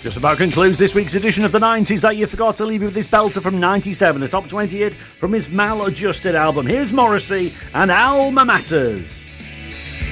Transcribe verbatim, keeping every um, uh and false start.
Just about concludes this week's edition of the nineties That You Forgot. To leave you with this belter from ninety-seven, a top twenty hit from his maladjusted album. Here's Morrissey and Alma Matters.